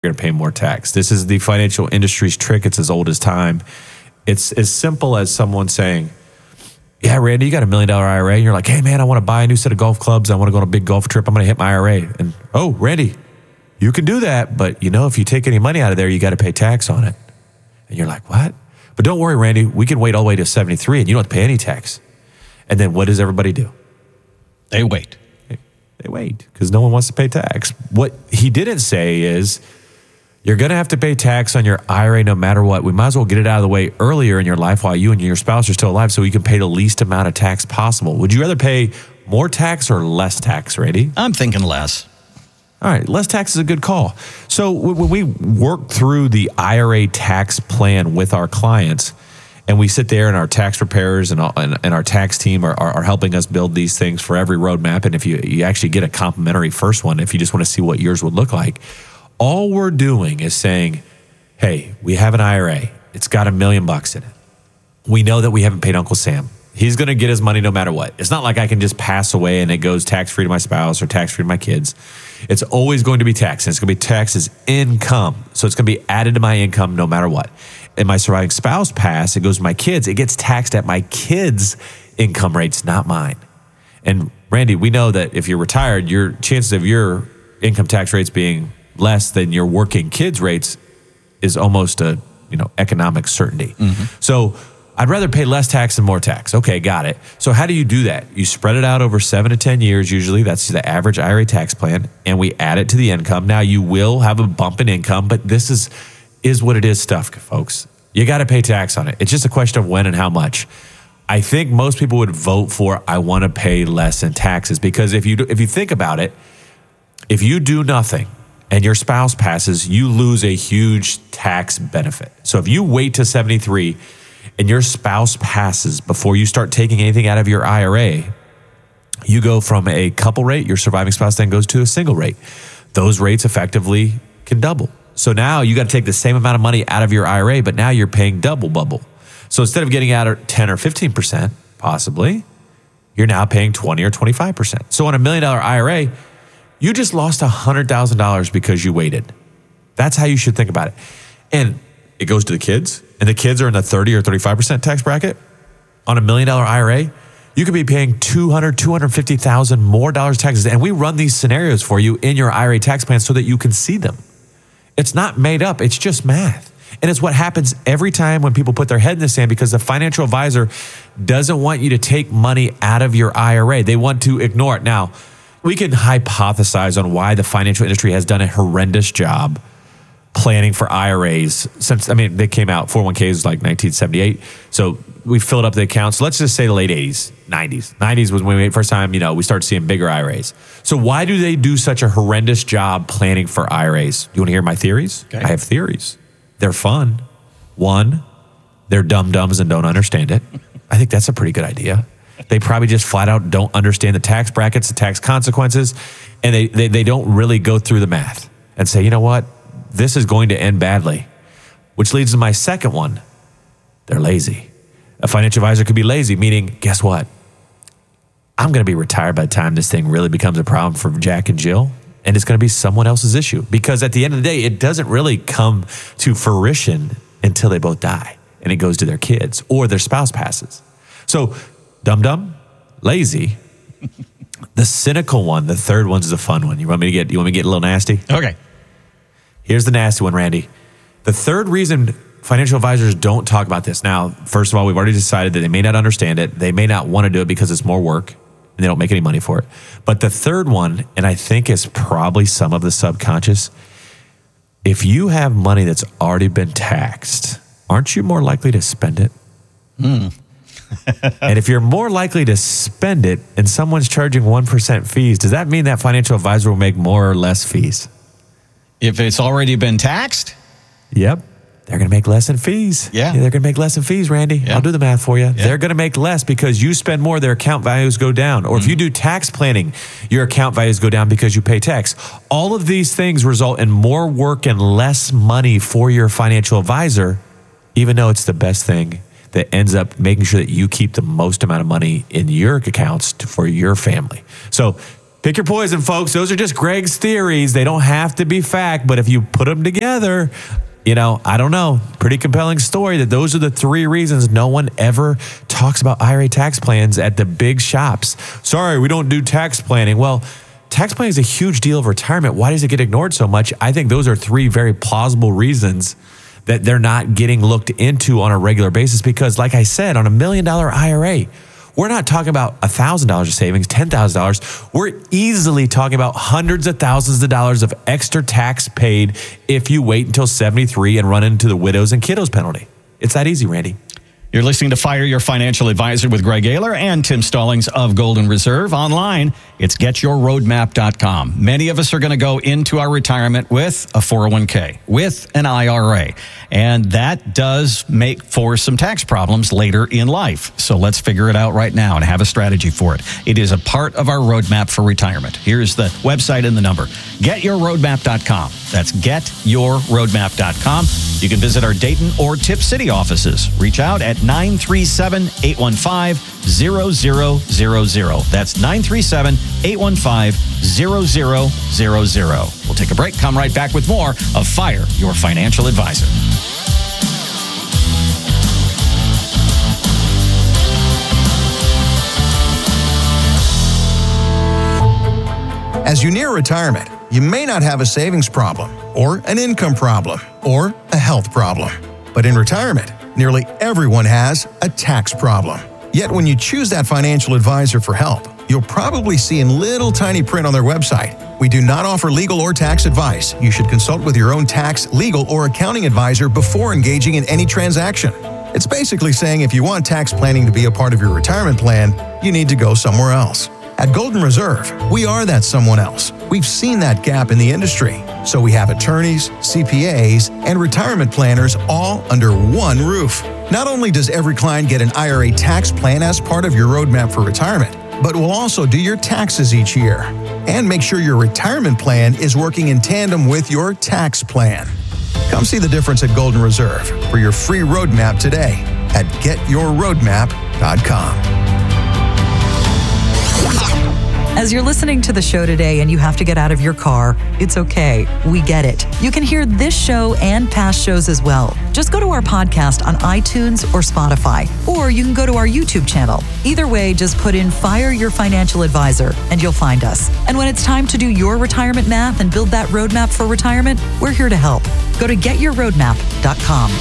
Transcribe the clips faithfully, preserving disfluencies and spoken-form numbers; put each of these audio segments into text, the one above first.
you're going to pay more tax. This is the financial industry's trick. It's as old as time. It's as simple as someone saying, yeah, Randy, you got a million dollar I R A. And you're like, hey, man, I want to buy a new set of golf clubs. I want to go on a big golf trip. I'm going to hit my I R A. And, oh, Randy, you can do that. But, you know, if you take any money out of there, you got to pay tax on it. And you're like, what? But don't worry, Randy, we can wait all the way to seventy-three and you don't have to pay any tax. And then what does everybody do? They wait. They, they wait because no one wants to pay tax. What he didn't say is, you're going to have to pay tax on your I R A no matter what. We might as well get it out of the way earlier in your life while you and your spouse are still alive so you can pay the least amount of tax possible. Would you rather pay more tax or less tax, Randy? I'm thinking less. All right, less tax is a good call. So when we work through the I R A tax plan with our clients, and we sit there and our tax preparers and, all, and, and our tax team are, are, are helping us build these things for every roadmap, and if you, you actually get a complimentary first one, if you just want to see what yours would look like, all we're doing is saying, hey, we have an I R A. It's got a million bucks in it. We know that we haven't paid Uncle Sam. He's going to get his money no matter what. It's not like I can just pass away and it goes tax-free to my spouse or tax-free to my kids. It's always going to be taxed. And it's going to be taxed as income. So it's going to be added to my income no matter what. And my surviving spouse pass, it goes to my kids. It gets taxed at my kids' income rates, not mine. And Randy, we know that if you're retired, your chances of your income tax rates being less than your working kids' rates is almost a, you know, economic certainty. Mm-hmm. So I'd rather pay less tax than more tax. Okay, got it. So how do you do that? You spread it out over seven to ten years usually. That's the average I R A tax plan. And we add it to the income. Now you will have a bump in income, but this is, is what it is stuff, folks. You got to pay tax on it. It's just a question of when and how much. I think most people would vote for, I want to pay less in taxes, because if you do, if you think about it, if you do nothing, and your spouse passes, you lose a huge tax benefit. So if you wait to seventy-three and your spouse passes before you start taking anything out of your I R A, you go from a couple rate, your surviving spouse then goes to a single rate. Those rates effectively can double. So now you got to take the same amount of money out of your I R A, but now you're paying double bubble. So instead of getting out ten or fifteen percent, possibly, you're now paying twenty or twenty-five percent. So on a million dollar I R A, you just lost one hundred thousand dollars because you waited. That's how you should think about it. And it goes to the kids, and the kids are in the thirty or thirty-five percent tax bracket. On a million dollar I R A, you could be paying two hundred, two hundred fifty thousand more dollars taxes. And we run these scenarios for you in your I R A tax plan so that you can see them. It's not made up. It's just math. And it's what happens every time when people put their head in the sand, because the financial advisor doesn't want you to take money out of your I R A. They want to ignore it. Now, we can hypothesize on why the financial industry has done a horrendous job planning for I R As since, I mean, they came out, four oh one k's like nineteen seventy-eight. So we filled up the accounts. Let's just say the late eighties, nineties. nineties was when we, first time, you know, we started seeing bigger I R As. So why do they do such a horrendous job planning for I R As? You want to hear my theories? Okay. I have theories. They're fun. One, they're dum-dums and don't understand it. I think that's a pretty good idea. They probably just flat out don't understand the tax brackets, the tax consequences, and they, they, they don't really go through the math and say, you know what, this is going to end badly. Which leads to my second one. They're lazy. A financial advisor could be lazy, meaning, guess what? I'm going to be retired by the time this thing really becomes a problem for Jack and Jill, and it's going to be someone else's issue. Because at the end of the day, it doesn't really come to fruition until they both die, and it goes to their kids or their spouse passes. So, dum-dum, lazy. The cynical one, the third one is a fun one. You want me to get, you want me to get a little nasty? Okay. Here's the nasty one, Randy. The third reason financial advisors don't talk about this. Now, first of all, we've already decided that they may not understand it. They may not want to do it because it's more work and they don't make any money for it. But the third one, and I think is probably some of the subconscious, if you have money that's already been taxed, aren't you more likely to spend it? Hmm. And if you're more likely to spend it and someone's charging one percent fees, does that mean that financial advisor will make more or less fees? If it's already been taxed? Yep. They're going to make less in fees. Yeah. yeah they're going to make less in fees, Randy. Yeah. I'll do the math for you. Yeah. They're going to make less because you spend more, their account values go down. Or mm-hmm. if you do tax planning, your account values go down because you pay tax. All of these things result in more work and less money for your financial advisor, even though it's the best thing that ends up making sure that you keep the most amount of money in your accounts to, for your family. So pick your poison, folks. Those are just Greg's theories. They don't have to be fact, but if you put them together, you know, I don't know. Pretty compelling story that those are the three reasons no one ever talks about I R A tax plans at the big shops. Sorry, we don't do tax planning. Well, tax planning is a huge deal of retirement. Why does it get ignored so much? I think those are three very plausible reasons that they're not getting looked into on a regular basis because, like I said, on a million dollar I R A, we're not talking about one thousand dollars of savings, ten thousand dollars. We're easily talking about hundreds of thousands of dollars of extra tax paid if you wait until seventy-three and run into the widows and kiddos penalty. It's that easy, Randy. You're listening to Fire Your Financial Advisor with Greg Ayler and Tim Stallings of Golden Reserve. Online, it's get your roadmap dot com. Many of us are going to go into our retirement with a four oh one k, with an I R A. And that does make for some tax problems later in life. So let's figure it out right now and have a strategy for it. It is a part of our roadmap for retirement. Here's the website and the number. get your roadmap dot com. That's get your roadmap dot com. You can visit our Dayton or Tip City offices. Reach out at nine three seven, eight one five, zero zero zero zero. That's nine three seven, eight one five, zero zero zero zero. We'll take a break, come right back with more of Fire Your Financial Advisor. As you near retirement, you may not have a savings problem, or an income problem, or a health problem. But in retirement, nearly everyone has a tax problem. Yet when you choose that financial advisor for help, you'll probably see in little tiny print on their website, "We do not offer legal or tax advice. You should consult with your own tax, legal, or accounting advisor before engaging in any transaction." It's basically saying if you want tax planning to be a part of your retirement plan, you need to go somewhere else. At Golden Reserve, we are that someone else. We've seen that gap in the industry. So we have attorneys, C P As, and retirement planners all under one roof. Not only does every client get an I R A tax plan as part of your roadmap for retirement, but we'll also do your taxes each year and make sure your retirement plan is working in tandem with your tax plan. Come see the difference at Golden Reserve for your free roadmap today at get your roadmap dot com. As you're listening to the show today and you have to get out of your car, it's okay. We get it. You can hear this show and past shows as well. Just go to our podcast on iTunes or Spotify, or you can go to our YouTube channel. Either way, just put in Fire Your Financial Advisor and you'll find us. And when it's time to do your retirement math and build that roadmap for retirement, we're here to help. Go to get your roadmap dot com.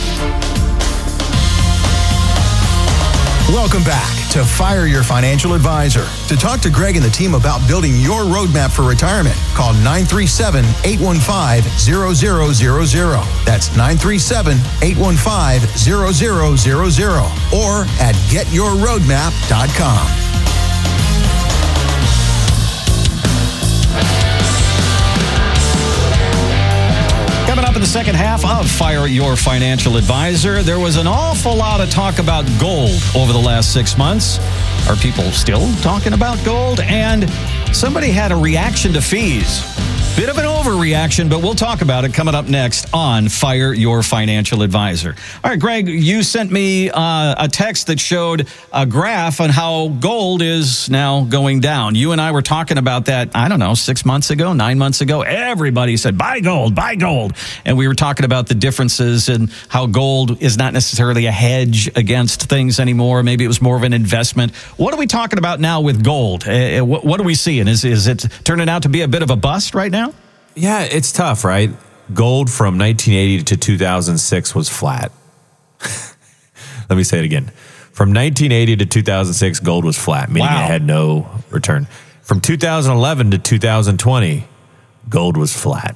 Welcome back to Fire Your Financial Advisor. To talk to Greg and the team about building your roadmap for retirement, call nine three seven, eight one five, zero zero zero zero. That's nine three seven, eight one five, zero zero zero zero or at get your roadmap dot com. Coming up in the second half of Fire Your Financial Advisor, there was an awful lot of talk about gold over the last six months. Are people still talking about gold? And somebody had a reaction to fees. Bit of an overreaction, but we'll talk about it coming up next on Fire Your Financial Advisor. All right, Greg, you sent me uh, a text that showed a graph on how gold is now going down. You and I were talking about that, I don't know, six months ago, nine months ago. Everybody said, buy gold, buy gold. And we were talking about the differences and how gold is not necessarily a hedge against things anymore. Maybe it was more of an investment. What are we talking about now with gold? Uh, what, what are we seeing? Is, is it turning out to be a bit of a bust right now? Yeah, it's tough, right? Gold from nineteen eighty to two thousand six was flat. Let me say it again. From nineteen eighty to two thousand six, gold was flat, meaning Wow. it had no return. From two thousand eleven to two thousand twenty, gold was flat.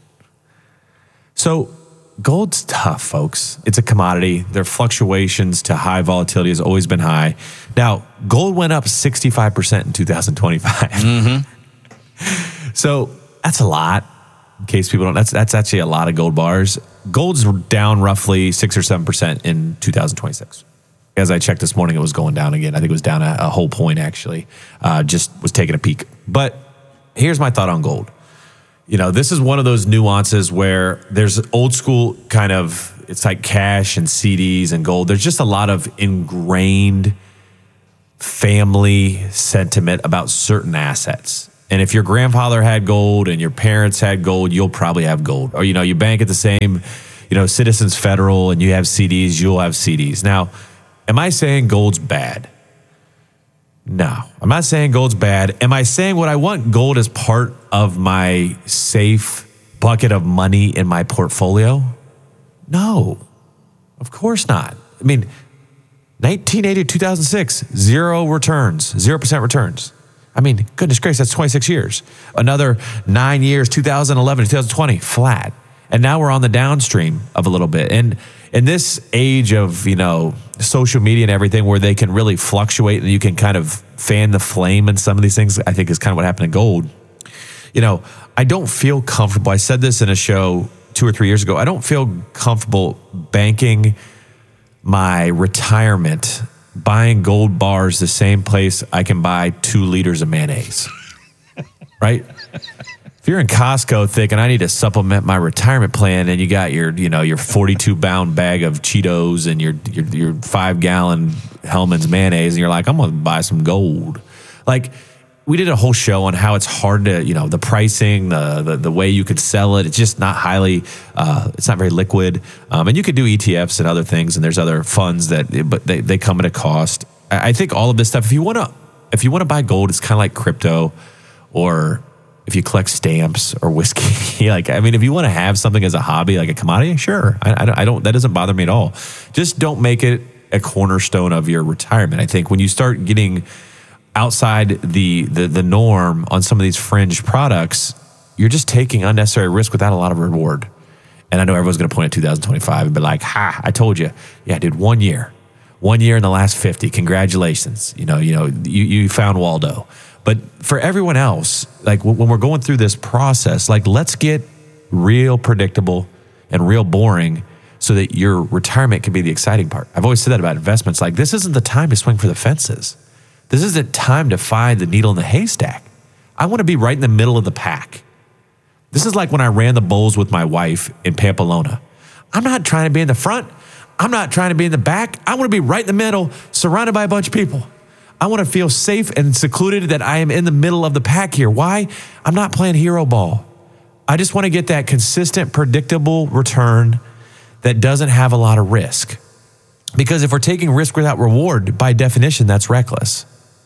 So gold's tough, folks. It's a commodity. Their fluctuations to high volatility has always been high. Now, gold went up sixty-five percent in two thousand twenty-five. Mm-hmm. So that's a lot. In case people don't, that's that's actually a lot of gold bars. Gold's down roughly six or seven percent in two thousand twenty-six. As I checked this morning, it was going down again. I think it was down a, a whole point actually. Uh, just was taking a peek. But here's my thought on gold. You know, this is one of those nuances where there's old school kind of, it's like cash and C Ds and gold. There's just a lot of ingrained family sentiment about certain assets. And if your grandfather had gold and your parents had gold, you'll probably have gold. Or, you know, you bank at the same, you know, Citizens Federal and you have C Ds, you'll have C Ds. Now, am I saying gold's bad? No, I'm not saying gold's bad. Am I saying would I want gold as part of my safe bucket of money in my portfolio? No, of course not. I mean, nineteen eighty to two thousand six, zero returns, zero percent returns. I mean, goodness gracious, that's twenty-six years. Another nine years, two thousand eleven to two thousand twenty, flat. And now we're on the downstream of a little bit. And in this age of, you know, social media and everything where they can really fluctuate and you can kind of fan the flame in some of these things, I think is kind of what happened in gold. You know, I don't feel comfortable. I said this in a show two or three years ago. I don't feel comfortable banking my retirement buying gold bars the same place I can buy two liters of mayonnaise, right? If you're in Costco thinking I need to supplement my retirement plan and you got your, you know, your forty-two pound bag of Cheetos and your, your, your five gallon Hellman's mayonnaise and you're like, I'm going to buy some gold. Like, we did a whole show on how it's hard to, you know, the pricing, the the, the way you could sell it. It's just not highly, uh, it's not very liquid. Um, and you could do E T Fs and other things, and there's other funds that, but they, they come at a cost. I, I think all of this stuff, if you want to, if you want to buy gold, it's kind of like crypto, or if you collect stamps or whiskey. Like, I mean, if you want to have something as a hobby, like a commodity, sure. I, I, don't, I don't, that doesn't bother me at all. Just don't make it a cornerstone of your retirement. I think when you start getting outside the, the the norm on some of these fringe products, you're just taking unnecessary risk without a lot of reward. And I know everyone's going to point at two thousand twenty-five and be like, ha, I told you. Yeah, dude, one year. One year in the last fifty. Congratulations. You know, you know, you, you found Waldo. But for everyone else, like when we're going through this process, like let's get real predictable and real boring so that your retirement can be the exciting part. I've always said that about investments. Like, this isn't the time to swing for the fences. This isn't time to find the needle in the haystack. I want to be right in the middle of the pack. This is like when I ran the Bulls with my wife in Pamplona. I'm not trying to be in the front. I'm not trying to be in the back. I want to be right in the middle, surrounded by a bunch of people. I want to feel safe and secluded that I am in the middle of the pack here. Why? I'm not playing hero ball. I just want to get that consistent, predictable return that doesn't have a lot of risk. Because if we're taking risk without reward, by definition, that's reckless.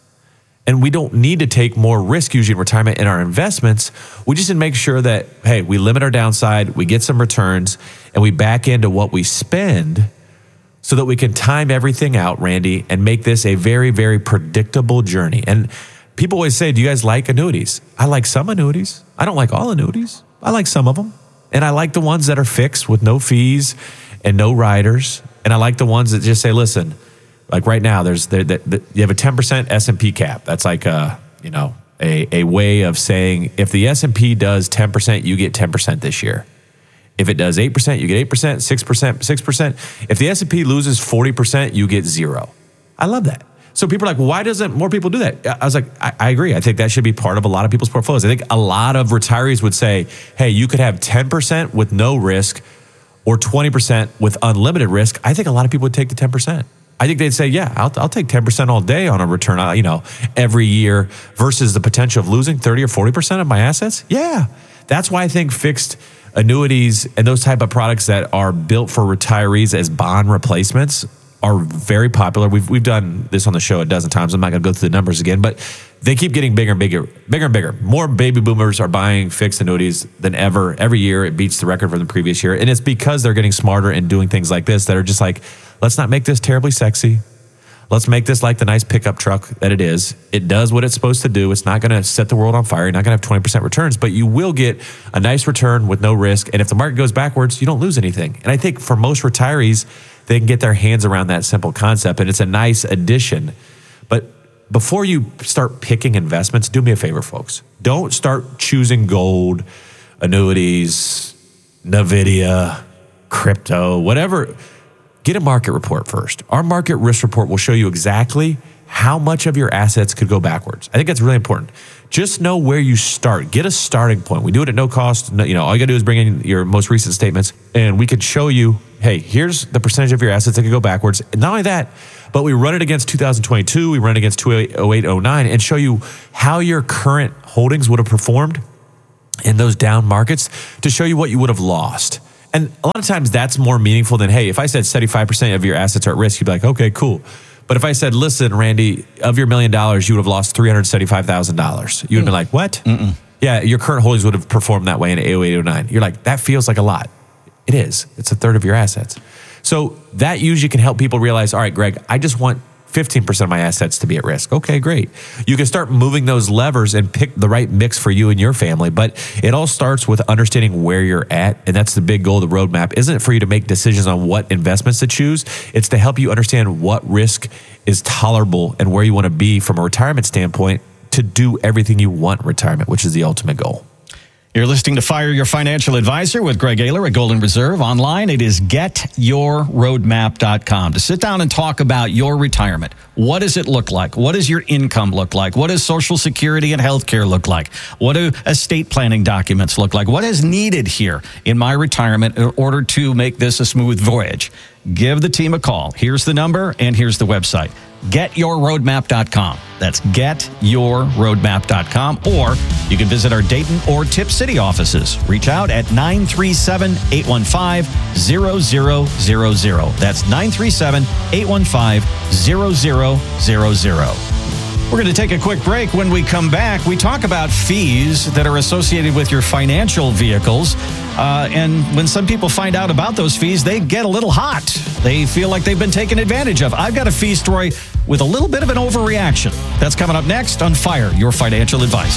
And we don't need to take more risk usually in retirement in our investments. We just need to make sure that, hey, we limit our downside, we get some returns, and we back into what we spend so that we can time everything out, Randy, and make this a very, very predictable journey. And people always say, do you guys like annuities? I like some annuities. I don't like all annuities. I like some of them. And I like the ones that are fixed with no fees and no riders. And I like the ones that just say, listen, like right now, there's there, there, there, you have a ten percent S and P cap. That's like a, you know, a, a way of saying if the S and P does ten percent, you get ten percent this year. If it does eight percent, you get eight percent, six percent, six percent. If the S and P loses forty percent, you get zero. I love that. So people are like, well, why doesn't more people do that? I was like, I, I agree. I think that should be part of a lot of people's portfolios. I think a lot of retirees would say, hey, you could have ten percent with no risk or twenty percent with unlimited risk. I think a lot of people would take the ten percent. I think they'd say, yeah, I'll, I'll take ten percent all day on a return, uh, you know, every year versus the potential of losing thirty or forty percent of my assets. Yeah. That's why I think fixed annuities and those type of products that are built for retirees as bond replacements are very popular. We've we've done this on the show a dozen times. I'm not going to go through the numbers again, but they keep getting bigger and bigger, bigger and bigger. More baby boomers are buying fixed annuities than ever. Every year it beats the record from the previous year. And it's because they're getting smarter and doing things like this that are just like, let's not make this terribly sexy. Let's make this like the nice pickup truck that it is. It does what it's supposed to do. It's not going to set the world on fire. You're not going to have twenty percent returns, but you will get a nice return with no risk. And if the market goes backwards, you don't lose anything. And I think for most retirees, they can get their hands around that simple concept, and it's a nice addition. But before you start picking investments, do me a favor, folks. Don't start choosing gold, annuities, NVIDIA, crypto, whatever. Get a market report first. Our market risk report will show you exactly how much of your assets could go backwards. I think that's really important. Just know where you start. Get a starting point. We do it at no cost. No, you know, all you got to do is bring in your most recent statements, and we could show you, hey, here's the percentage of your assets that could go backwards. And not only that, but we run it against two thousand twenty-two, we run it against two thousand eight, oh nine, and show you how your current holdings would have performed in those down markets to show you what you would have lost. And a lot of times that's more meaningful than, hey, if I said seventy-five percent of your assets are at risk, you'd be like, okay, cool. But if I said, listen, Randy, of your million dollars, you would have lost three hundred seventy-five thousand dollars. You would have been like, what? Mm-mm. Yeah, your current holdings would have performed that way in oh eight, oh nine. You're like, that feels like a lot. It is. It's a third of your assets. So that usually can help people realize, all right, Greg, I just want fifteen percent of my assets to be at risk. Okay, great. You can start moving those levers and pick the right mix for you and your family. But it all starts with understanding where you're at. And that's the big goal of the roadmap. Isn't it for you to make decisions on what investments to choose? It's to help you understand what risk is tolerable and where you want to be from a retirement standpoint to do everything you want in retirement, which is the ultimate goal. You're listening to Fire Your Financial Advisor with Greg Ayler at Golden Reserve. Online, it is get your roadmap dot com to sit down and talk about your retirement. What does it look like? What does your income look like? What does Social Security and healthcare look like? What do estate planning documents look like? What is needed here in my retirement in order to make this a smooth voyage? Give the team a call. Here's the number and here's the website. get your roadmap dot com. That's get your roadmap dot com. Or you can visit our Dayton or Tip City offices. Reach out at nine three seven, eight one five, zero zero zero zero. That's nine three seven, eight one five, zero zero zero zero. We're going to take a quick break. When we come back, we talk about fees that are associated with your financial vehicles. Uh, and when some people find out about those fees, they get a little hot. They feel like they've been taken advantage of. I've got a fee story with a little bit of an overreaction. That's coming up next on Fire Your Financial Advisor.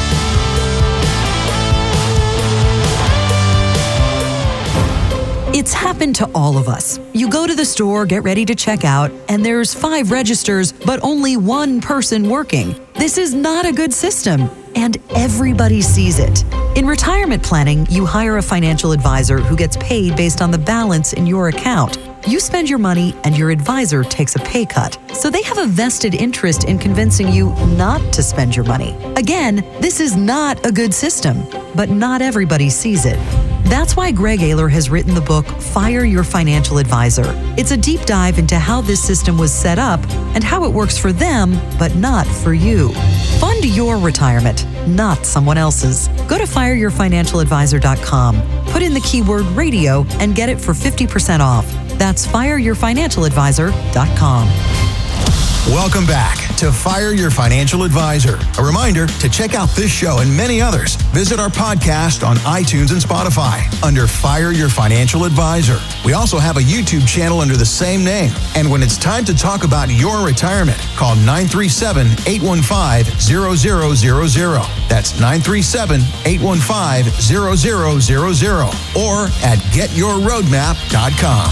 It's happened to all of us. You go to the store, get ready to check out, and there's five registers, but only one person working. This is not a good system, and everybody sees it. In retirement planning, you hire a financial advisor who gets paid based on the balance in your account. You spend your money, and your advisor takes a pay cut. So they have a vested interest in convincing you not to spend your money. Again, this is not a good system, but not everybody sees it. That's why Greg Ayler has written the book, Fire Your Financial Advisor. It's a deep dive into how this system was set up and how it works for them, but not for you. Fund your retirement, not someone else's. Go to fire your financial advisor dot com, put in the keyword radio, and get it for fifty percent off. That's fire your financial advisor dot com. Welcome back to Fire Your Financial Advisor. A reminder to check out this show and many others. Visit our podcast on iTunes and Spotify under Fire Your Financial Advisor. We also have a YouTube channel under the same name. And when it's time to talk about your retirement, call nine three seven, eight one five, zero zero zero zero. That's nine three seven, eight one five, zero zero zero zero or at get your roadmap dot com.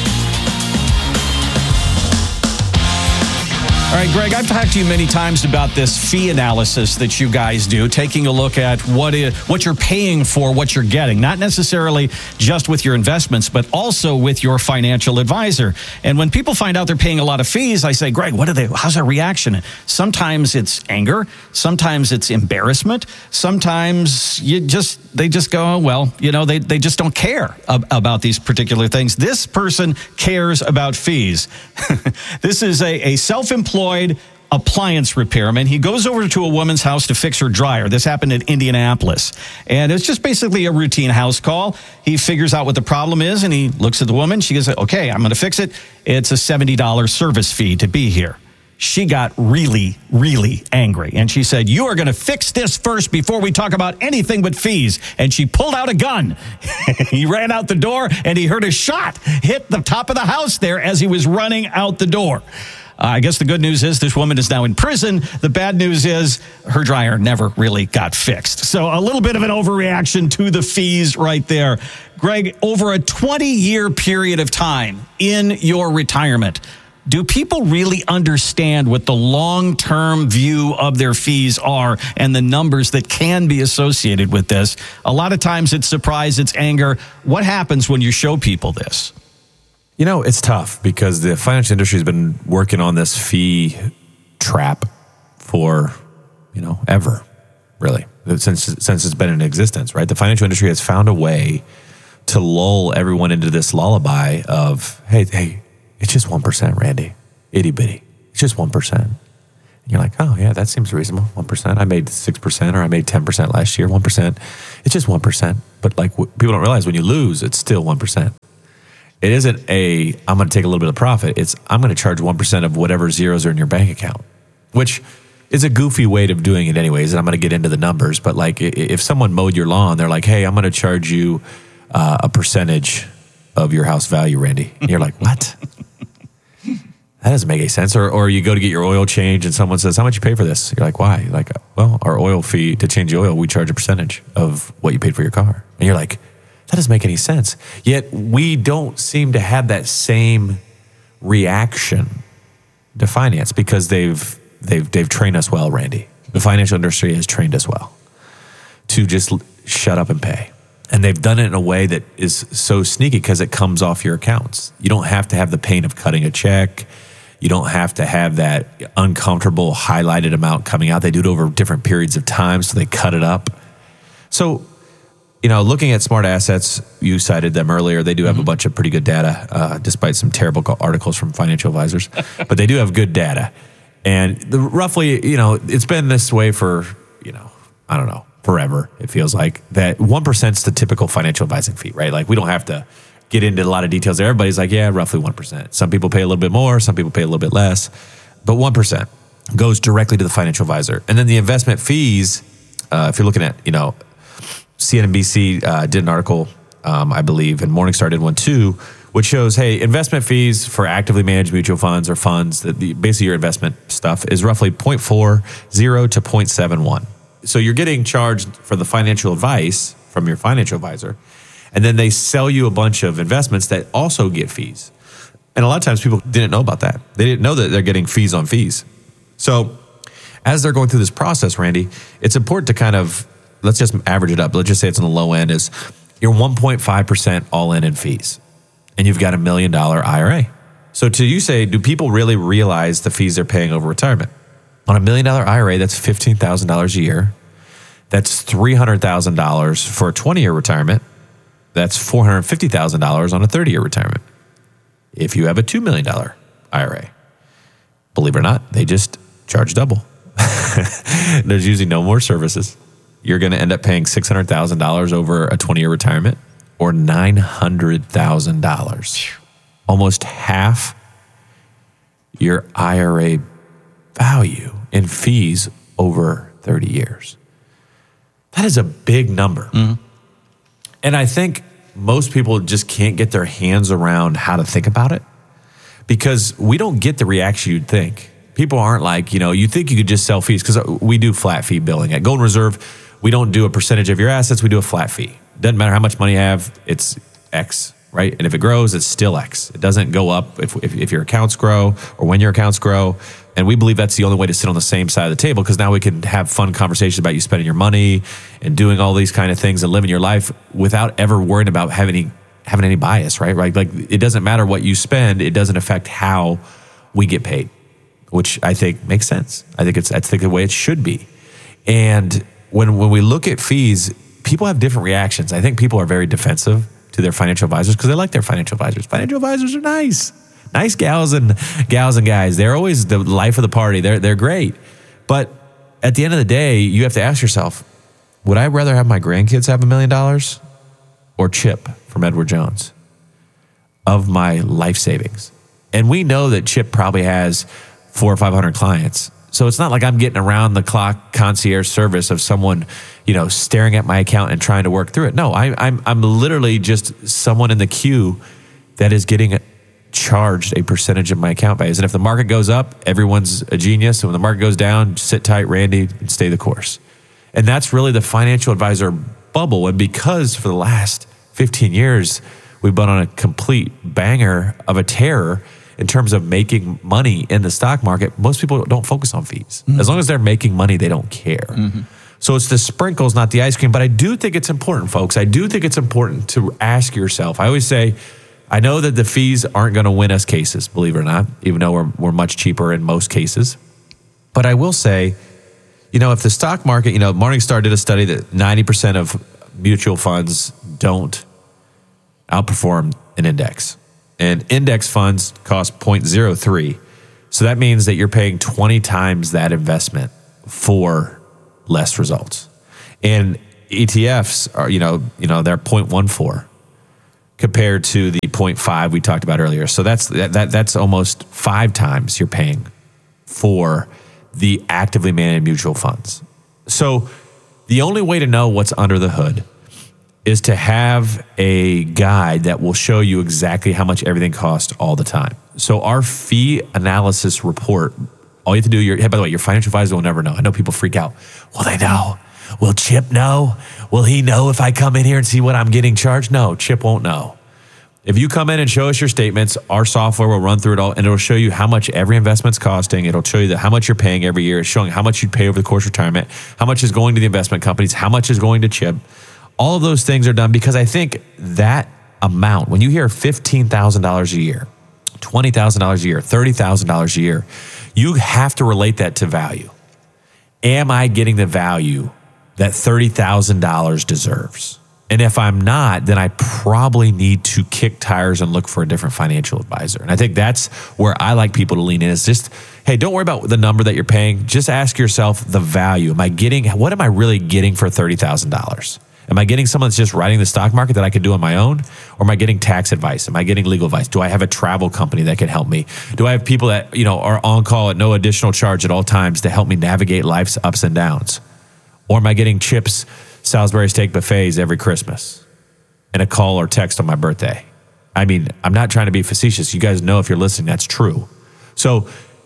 All right, Greg, I've talked to you many times about this fee analysis that you guys do, taking a look at what is, what you're paying for, what you're getting, not necessarily just with your investments, but also with your financial advisor. And when people find out they're paying a lot of fees, I say, Greg, what are they? How's their reaction? Sometimes it's anger. Sometimes it's embarrassment. Sometimes you just they just go, well, you know, they, they just don't care ab- about these particular things. This person cares about fees. This is a, a self-employed appliance repairman. He goes over to a woman's house to fix her dryer. This happened in Indianapolis. And it's just basically a routine house call. He figures out what the problem is and he looks at the woman. She goes, okay, I'm going to fix it. It's a seventy dollars service fee to be here. She got really, really angry. And she said, you are going to fix this first before we talk about anything but fees. And she pulled out a gun. He ran out the door and he heard a shot hit the top of the house there as he was running out the door. Uh, I guess the good news is this woman is now in prison. The bad news is her dryer never really got fixed. So a little bit of an overreaction to the fees right there. Greg, over a twenty-year period of time in your retirement, do people really understand what the long-term view of their fees are and the numbers that can be associated with this? A lot of times it's surprise, it's anger. What happens when you show people this? You know, it's tough because the financial industry has been working on this fee trap for, you know, ever, really, since since it's been in existence, right? The financial industry has found a way to lull everyone into this lullaby of, hey, hey, it's just one percent, Randy. itty bitty. It's just one percent. And you're like, oh yeah, that seems reasonable. one percent. I made six percent or I made ten percent last year. one percent. It's just one percent. But like w- people don't realize when you lose, it's still one percent. It isn't a, I'm going to take a little bit of profit. It's, I'm going to charge one percent of whatever zeros are in your bank account, which is a goofy way of doing it anyways. And I'm going to get into the numbers. But like if someone mowed your lawn, they're like, hey, I'm going to charge you uh, a percentage of your house value, Randy. And you're like, what? That doesn't make any sense. Or or you go to get your oil change and someone says, how much you pay for this? You're like, why? You're like, well, our oil fee to change the oil, we charge a percentage of what you paid for your car. And you're like, that doesn't make any sense. Yet we don't seem to have that same reaction to finance because they've they've they've trained us well, Randy. The financial industry has trained us well to just shut up and pay. And they've done it in a way that is so sneaky because it comes off your accounts. You don't have to have the pain of cutting a check. You don't have to have that uncomfortable highlighted amount coming out. They do it over different periods of time, so they cut it up. So, you know, looking at Smart Assets, you cited them earlier. They do have mm-hmm. a bunch of pretty good data, uh, despite some terrible articles from financial advisors. But they do have good data. And the, roughly, you know, it's been this way for, you know, I don't know, forever, it feels like. That one percent is the typical financial advising fee, right? Like, we don't have to get into a lot of details there. Everybody's like, yeah, roughly one percent. Some people pay a little bit more, some people pay a little bit less. But one percent goes directly to the financial advisor. And then the investment fees, uh, if you're looking at, you know, C N B C uh, did an article, um, I believe, and Morningstar did one too, which shows, hey, investment fees for actively managed mutual funds or funds, that the, basically your investment stuff, is roughly zero point four zero to zero point seven one. So you're getting charged for the financial advice from your financial advisor, and then they sell you a bunch of investments that also get fees. And a lot of times people didn't know about that. They didn't know that they're getting fees on fees. So as they're going through this process, Randy, it's important to kind of, let's just average it up. Let's just say it's on the low end, is you're one point five percent all in in fees, and you've got a million dollar I R A. So to you say, do people really realize the fees they're paying over retirement? On a million dollar I R A, that's fifteen thousand dollars a year. That's three hundred thousand dollars for a twenty year retirement. That's four hundred fifty thousand dollars on a thirty year retirement. If you have a two million dollar I R A, believe it or not, they just charge double. There's usually no more services. You're going to end up paying six hundred thousand dollars over a twenty year retirement, or nine hundred thousand dollars. Almost half your I R A value in fees over thirty years. That is a big number. Mm-hmm. And I think most people just can't get their hands around how to think about it, because we don't get the reaction you'd think. People aren't like, you know, you think you could just sell fees, because we do flat fee billing. At Golden Reserve, we don't do a percentage of your assets, we do a flat fee. Doesn't matter how much money you have, it's X, right? And if it grows, it's still X. It doesn't go up if, if, if your accounts grow or when your accounts grow. And we believe that's the only way to sit on the same side of the table, because now we can have fun conversations about you spending your money and doing all these kind of things and living your life without ever worrying about having any, having any bias, right? Right? Like, it doesn't matter what you spend, it doesn't affect how we get paid, which I think makes sense. I think it's that's the way it should be. And when when we look at fees, people have different reactions. I think people are very defensive to their financial advisors because they like their financial advisors. Financial advisors are nice. Nice gals and gals and guys. They're always the life of the party. They're they're great. But at the end of the day, you have to ask yourself, would I rather have my grandkids have a million dollars or Chip from Edward Jones of my life savings? And we know that Chip probably has four or five hundred clients. So it's not like I'm getting around the clock concierge service of someone, you know, staring at my account and trying to work through it. No, I, I'm I'm literally just someone in the queue that is getting charged a percentage of my account values. And if the market goes up, everyone's a genius. And when the market goes down, sit tight, Randy, and stay the course. And that's really the financial advisor bubble. And because for the last fifteen years, we've been on a complete banger of a terror in terms of making money in the stock market, most people don't focus on fees. Mm-hmm. As long as they're making money, they don't care. Mm-hmm. So it's the sprinkles, not the ice cream. But I do think it's important, folks. I do think it's important to ask yourself. I always say, I know that the fees aren't going to win us cases, believe it or not, even though we're, we're much cheaper in most cases. But I will say, you know, if the stock market, you know, Morningstar did a study that ninety percent of mutual funds don't outperform an index. And index funds cost zero point zero three So that means that you're paying twenty times that investment for less results. And E T Fs are, you know, you know, they're zero point one four compared to the zero point five we talked about earlier. So that's that, that that's almost five times you're paying for the actively managed mutual funds. So the only way to know what's under the hood is to have a guide that will show you exactly how much everything costs all the time. So our fee analysis report, all you have to do, your, hey, by the way, your financial advisor will never know. I know people freak out. Will they know? Will Chip know? Will he know if I come in here and see what I'm getting charged? No, Chip won't know. If you come in and show us your statements, our software will run through it all, and it'll show you how much every investment's costing. It'll show you that how much you're paying every year. It's showing how much you'd pay over the course of retirement, how much is going to the investment companies, how much is going to Chip. All of those things are done because I think that amount, when you hear fifteen thousand dollars a year, twenty thousand dollars a year, thirty thousand dollars a year, you have to relate that to value. Am I getting the value that thirty thousand dollars deserves? And if I'm not, then I probably need to kick tires and look for a different financial advisor. And I think that's where I like people to lean in. Is just, hey, don't worry about the number that you're paying. Just ask yourself the value. Am I getting, what am I really getting for thirty thousand dollars? Am I getting someone that's just riding the stock market that I could do on my own? Or am I getting tax advice? Am I getting legal advice? Do I have a travel company that can help me? Do I have people that, you know, are on call at no additional charge at all times to help me navigate life's ups and downs? Or am I getting Chips, Salisbury steak buffets every Christmas and a call or text on my birthday? I mean, I'm not trying to be facetious. You guys know if you're listening, that's true. So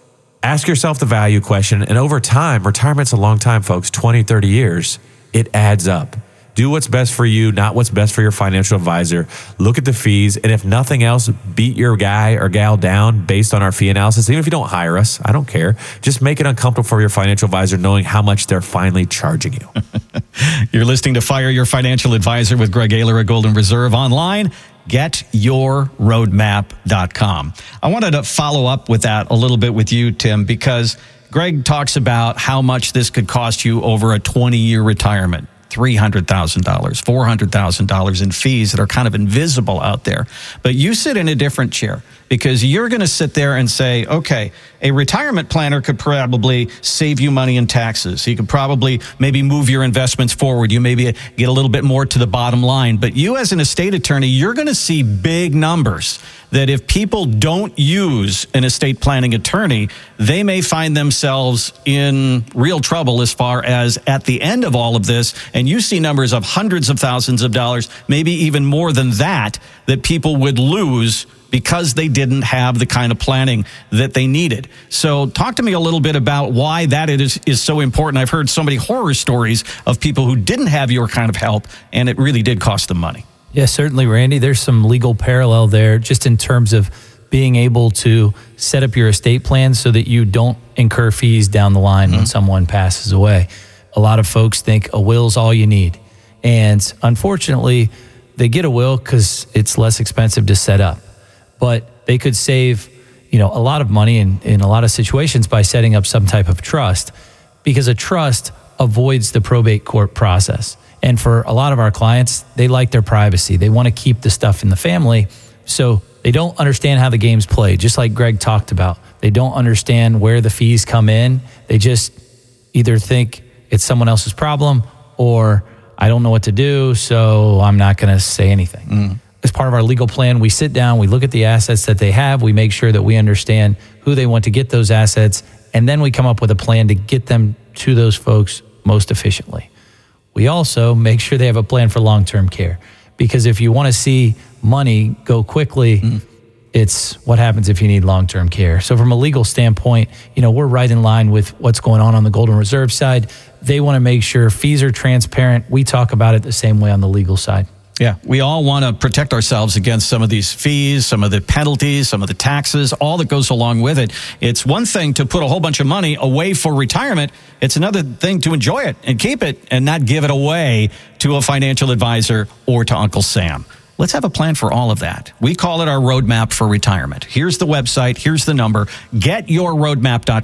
ask yourself the value question. And over time, retirement's a long time, folks, twenty, thirty years, it adds up. Do what's best for you, not what's best for your financial advisor. Look at the fees. And if nothing else, beat your guy or gal down based on our fee analysis. Even if you don't hire us, I don't care. Just make it uncomfortable for your financial advisor knowing how much they're finally charging you. You're listening to Fire Your Financial Advisor with Greg Ayler at Golden Reserve. Online, get your roadmap dot com. I wanted to follow up with that a little bit with you, Tim, because Greg talks about how much this could cost you over a twenty-year retirement. three hundred thousand dollars, four hundred thousand dollars in fees that are kind of invisible out there. But you sit in a different chair because you're going to sit there and say, okay, a retirement planner could probably save you money in taxes. He could probably maybe move your investments forward. You maybe get a little bit more to the bottom line. But you as an estate attorney, you're going to see big numbers that if people don't use an estate planning attorney, they may find themselves in real trouble as far as at the end of all of this. And you see numbers of hundreds of thousands of dollars, maybe even more than that, that people would lose because they didn't have the kind of planning that they needed. So talk to me a little bit about why that is, is so important. I've heard so many horror stories of people who didn't have your kind of help, and it really did cost them money. Yeah, certainly, Randy. There's some legal parallel there just in terms of being able to set up your estate plan so that you don't incur fees down the line mm-hmm. when someone passes away. A lot of folks think a will's all you need. And unfortunately, they get a will because it's less expensive to set up. But they could save, you know, a lot of money in, in a lot of situations by setting up some type of trust, because a trust avoids the probate court process. And for a lot of our clients, they like their privacy. They want to keep the stuff in the family. So they don't understand how the game's played, just like Greg talked about. They don't understand where the fees come in. They just either think it's someone else's problem or I don't know what to do, so I'm not going to say anything. Mm. As part of our legal plan, we sit down, we look at the assets that they have, we make sure that we understand who they want to get those assets, and then we come up with a plan to get them to those folks most efficiently. We also make sure they have a plan for long-term care, because if you want to see money go quickly, mm. it's what happens if you need long-term care. So from a legal standpoint, you know, we're right in line with what's going on on the Golden Reserve side. They want to make sure fees are transparent. We talk about it the same way on the legal side. Yeah, we all want to protect ourselves against some of these fees, some of the penalties, some of the taxes, all that goes along with it. It's one thing to put a whole bunch of money away for retirement. It's another thing to enjoy it and keep it and not give it away to a financial advisor or to Uncle Sam. Let's have a plan for all of that. We call it our roadmap for retirement. Here's the website. Here's the number. get your roadmap dot com.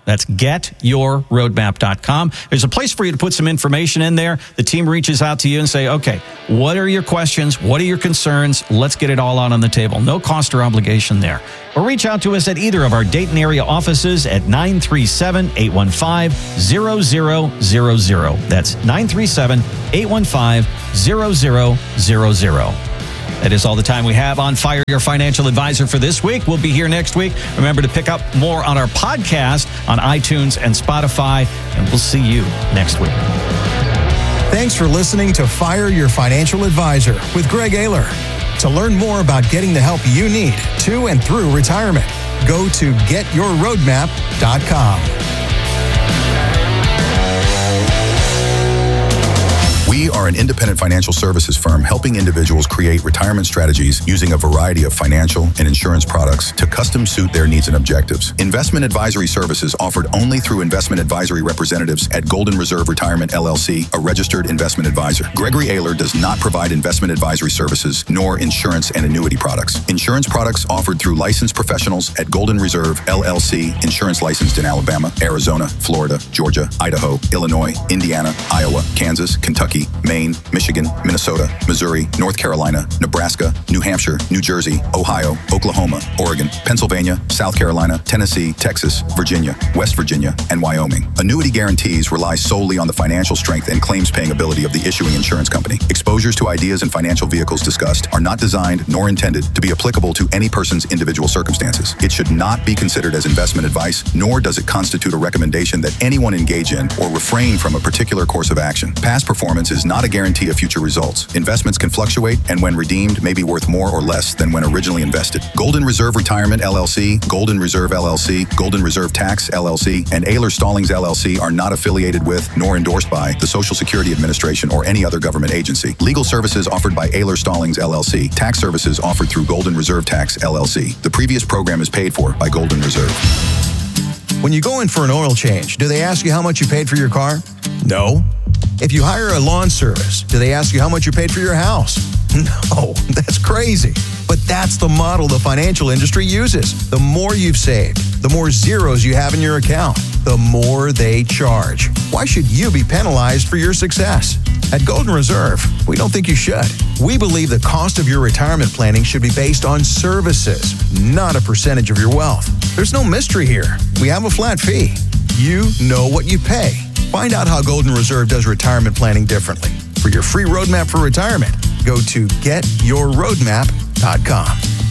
That's get your roadmap dot com. There's a place for you to put some information in there. The team reaches out to you and say, okay, what are your questions? What are your concerns? Let's get it all out on the table. No cost or obligation there. Or reach out to us at either of our Dayton area offices at nine three seven, eight one five, zero zero zero zero. That's nine three seven, eight one five, zero zero zero zero. That is all the time we have on Fire Your Financial Advisor for this week. We'll be here next week. Remember to pick up more on our podcast on iTunes and Spotify, and we'll see you next week. Thanks for listening to Fire Your Financial Advisor with Greg Ayler. To learn more about getting the help you need to and through retirement, go to get your roadmap dot com. We are an independent financial services firm helping individuals create retirement strategies using a variety of financial and insurance products to custom suit their needs and objectives. Investment advisory services offered only through investment advisory representatives at Golden Reserve Retirement L L C, a registered investment advisor. Gregory Ayler does not provide investment advisory services nor insurance and annuity products. Insurance products offered through licensed professionals at Golden Reserve L L C, insurance licensed in Alabama, Arizona, Florida, Georgia, Idaho, Illinois, Indiana, Iowa, Kansas, Kentucky, Maine, Michigan, Minnesota, Missouri, North Carolina, Nebraska, New Hampshire, New Jersey, Ohio, Oklahoma, Oregon, Pennsylvania, South Carolina, Tennessee, Texas, Virginia, West Virginia, and Wyoming. Annuity guarantees rely solely on the financial strength and claims-paying ability of the issuing insurance company. Exposures to ideas and financial vehicles discussed are not designed nor intended to be applicable to any person's individual circumstances. It should not be considered as investment advice, nor does it constitute a recommendation that anyone engage in or refrain from a particular course of action. Past performance is not a guarantee of future results. Investments can fluctuate and when redeemed may be worth more or less than when originally invested. Golden Reserve Retirement L L C, Golden Reserve L L C, Golden Reserve Tax L L C, and Ayler Stallings L L C are not affiliated with nor endorsed by the Social Security Administration or any other government agency. Legal services offered by Ayler Stallings L L C. Tax services offered through Golden Reserve Tax L L C. The previous program is paid for by Golden Reserve. When you go in for an oil change, do they ask you how much you paid for your car? No. If you hire a lawn service, do they ask you how much you paid for your house? No, that's crazy. But that's the model the financial industry uses. The more you've saved, the more zeros you have in your account, the more they charge. Why should you be penalized for your success? At Golden Reserve, we don't think you should. We believe the cost of your retirement planning should be based on services, not a percentage of your wealth. There's no mystery here. We have a flat fee. You know what you pay. Find out how Golden Reserve does retirement planning differently. For your free roadmap for retirement, go to get your roadmap dot com.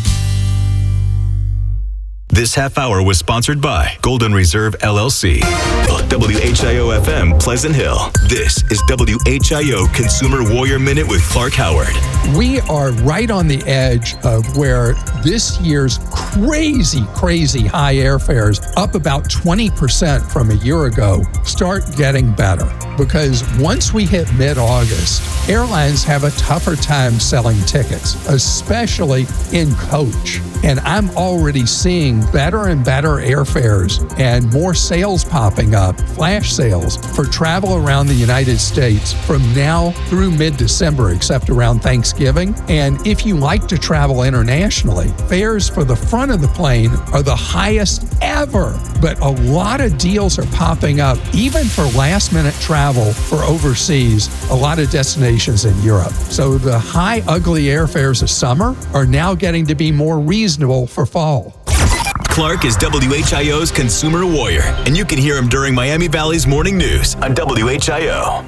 This half hour was sponsored by Golden Reserve L L C. W H I O F M Pleasant Hill. This is W H I O Consumer Warrior Minute with Clark Howard. We are right on the edge of where this year's crazy, crazy high airfares, up about twenty percent from a year ago, start getting better. Because once we hit mid-August, airlines have a tougher time selling tickets, especially in coach. And I'm already seeing better and better airfares and more sales popping up, flash sales for travel around the United States from now through mid-December, except around Thanksgiving. And if you like to travel internationally, fares for the front of the plane are the highest ever. But a lot of deals are popping up, even for last-minute travel for overseas, a lot of destinations in Europe. So the high, ugly airfares of summer are now getting to be more reasonable for fall. Clark is W H I O's Consumer Warrior, and you can hear him during Miami Valley's Morning News on W H I O.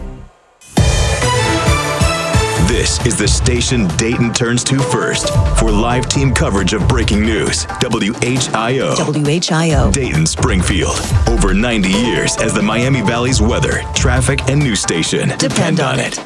This is the station Dayton turns to first for live team coverage of breaking news. W H I O. W H I O. Dayton, Springfield. Over ninety years as the Miami Valley's weather, traffic, and news station. Depend, Depend on it.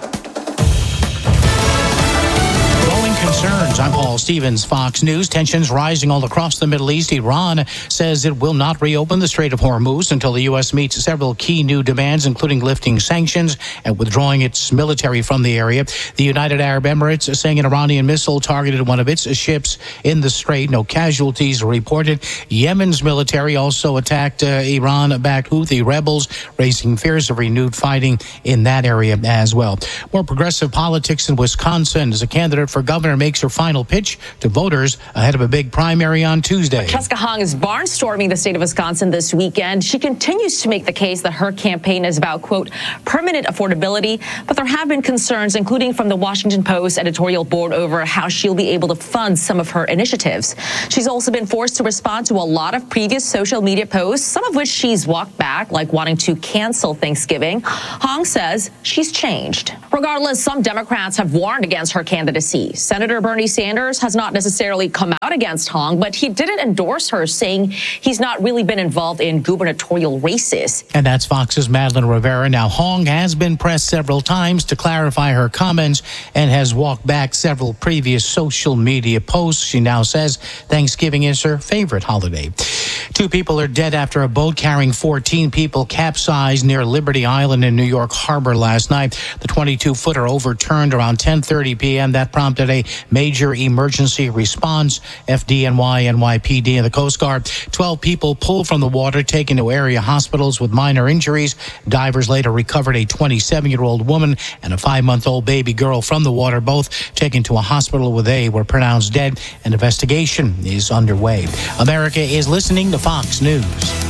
Concerns. I'm Paul Stevens, Fox News. Tensions rising all across the Middle East. Iran says it will not reopen the Strait of Hormuz until the U S meets several key new demands, including lifting sanctions and withdrawing its military from the area. The United Arab Emirates is saying an Iranian missile targeted one of its ships in the strait. No casualties reported. Yemen's military also attacked uh, Iran-backed Houthi rebels, raising fears of renewed fighting in that area as well. More progressive politics in Wisconsin as a candidate for governor makes her final final pitch to voters ahead of a big primary on Tuesday. Francesca Hong is barnstorming the state of Wisconsin this weekend. She continues to make the case that her campaign is about, quote, permanent affordability, but there have been concerns, including from the Washington Post editorial board, over how she'll be able to fund some of her initiatives. She's also been forced to respond to a lot of previous social media posts, some of which she's walked back, like wanting to cancel Thanksgiving. Hong says she's changed. Regardless, some Democrats have warned against her candidacy. Senator Bernie Sanders has not necessarily come out against Hong, but he didn't endorse her, saying he's not really been involved in gubernatorial races. And that's Fox's Madeline Rivera. Now, Hong has been pressed several times to clarify her comments and has walked back several previous social media posts. She now says Thanksgiving is her favorite holiday. Two people are dead after a boat carrying fourteen people capsized near Liberty Island in New York Harbor last night. The twenty-two-footer overturned around ten thirty p.m. That prompted a major emergency response. F D N Y, N Y P D, and the Coast Guard. twelve people pulled from the water, taken to area hospitals with minor injuries. Divers later recovered a twenty-seven-year-old woman and a five-month-old baby girl from the water, both taken to a hospital where they were pronounced dead. An investigation is underway. America is listening to Fox News.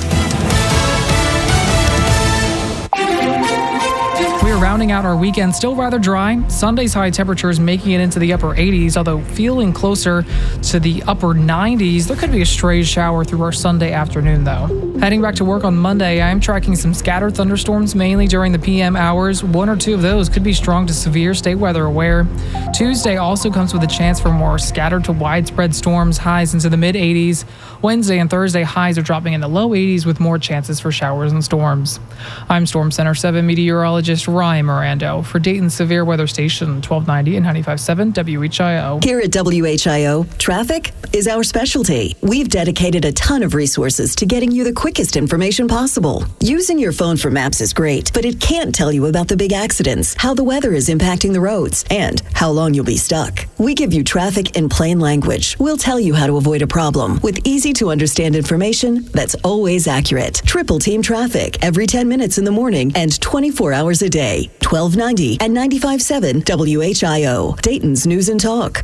We're rounding out our weekend still rather dry. Sunday's high temperatures making it into the upper eighties, although feeling closer to the upper nineties. There could be a stray shower through our Sunday afternoon, though. Heading back to work on Monday, I am tracking some scattered thunderstorms, mainly during the P M hours. One or two of those could be strong to severe. Stay weather aware. Tuesday also comes with a chance for more scattered to widespread storms, highs into the mid-eighties. Wednesday and Thursday, highs are dropping in the low eighties with more chances for showers and storms. I'm Storm Center seven meteorologist Ryan Mirando for Dayton's Severe Weather Station, twelve ninety and ninety-five point seven W H I O. Here at W H I O, traffic is our specialty. We've dedicated a ton of resources to getting you the quickest information possible. Using your phone for maps is great, but it can't tell you about the big accidents, how the weather is impacting the roads, and how long you'll be stuck. We give you traffic in plain language. We'll tell you how to avoid a problem with easy-to-understand information that's always accurate. Triple Team Traffic every ten minutes in the morning and twenty-four hours a day. twelve ninety and ninety-five point seven W H I O, Dayton's News and Talk.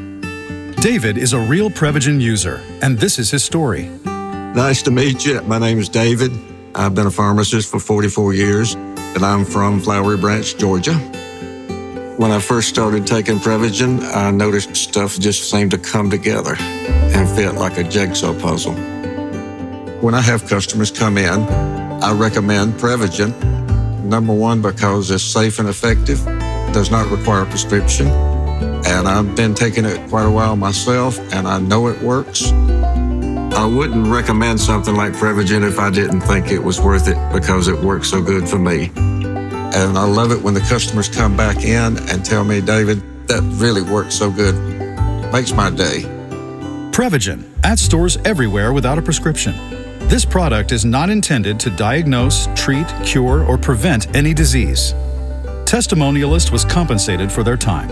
David is a real Prevagen user, and this is his story. Nice to meet you. My name is David. I've been a pharmacist for forty-four years, and I'm from Flowery Branch, Georgia. When I first started taking Prevagen, I noticed stuff just seemed to come together and fit like a jigsaw puzzle. When I have customers come in, I recommend Prevagen. Number one, because it's safe and effective, does not require a prescription, and I've been taking it quite a while myself, and I know it works. I wouldn't recommend something like Prevagen if I didn't think it was worth it because it works so good for me. And I love it when the customers come back in and tell me, David, that really works so good. Makes my day. Prevagen, at stores everywhere without a prescription. This product is not intended to diagnose, treat, cure, or prevent any disease. Testimonialist was compensated for their time.